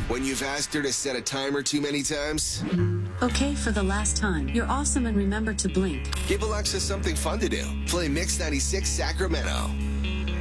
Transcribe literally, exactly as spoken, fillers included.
When you've asked her to set a timer too many times? Okay, for the last time. You're awesome and remember to blink. Give Alexa something fun to do. Play Mix ninety-six Sacramento.